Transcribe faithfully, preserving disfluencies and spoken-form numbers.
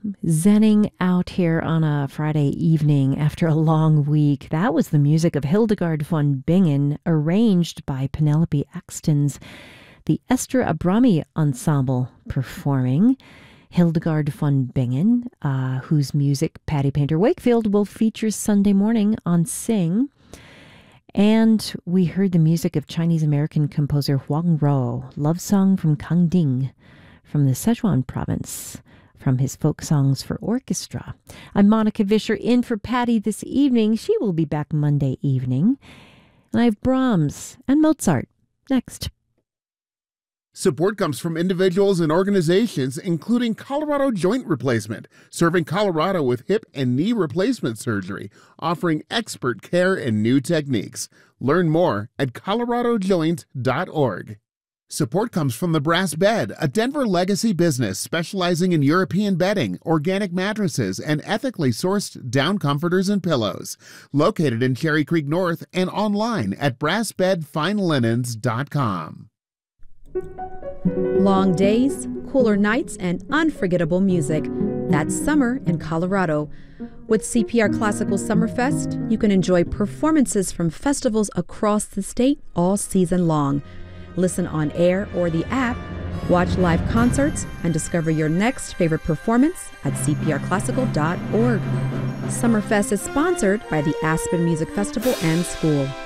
zenning out here on a Friday evening after a long week. That was the music of Hildegard von Bingen, arranged by Penelope Axton's the Esther Abrami Ensemble performing. Hildegard von Bingen, uh, whose music Patty Painter Wakefield will feature Sunday morning on Sing. And we heard the music of Chinese-American composer Huang Ro, Love Song from Kangding, from the Sichuan province, from his folk songs for orchestra. I'm Monica Vischer in for Patty this evening. She will be back Monday evening. And I have Brahms and Mozart next. Support comes from individuals and organizations, including Colorado Joint Replacement, serving Colorado with hip and knee replacement surgery, offering expert care and new techniques. Learn more at colorado joint dot org. Support comes from the Brass Bed, a Denver legacy business specializing in European bedding, organic mattresses, and ethically sourced down comforters and pillows. Located in Cherry Creek North and online at brass bed fine linens dot com. Long days, cooler nights, and unforgettable music. That's summer in Colorado. With C P R Classical Summerfest, you can enjoy performances from festivals across the state all season long. Listen on air or the app, watch live concerts, and discover your next favorite performance at c p r classical dot org. Summerfest is sponsored by the Aspen Music Festival and School.